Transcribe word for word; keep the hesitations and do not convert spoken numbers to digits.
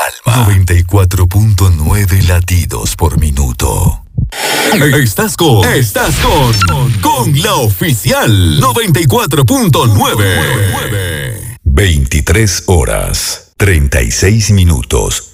calma. noventa y cuatro punto nueve latidos por minuto. Estás con, estás con, con la oficial noventa y cuatro punto nueve. veintitrés horas, treinta y seis minutos.